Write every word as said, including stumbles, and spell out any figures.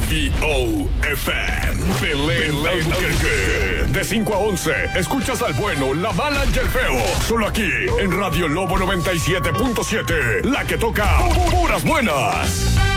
V O F M. Belén, Belén, de cinco a once, escuchas al bueno, la mala y el feo. Solo aquí, en Radio Lobo noventa y siete punto siete. La que toca puras buenas.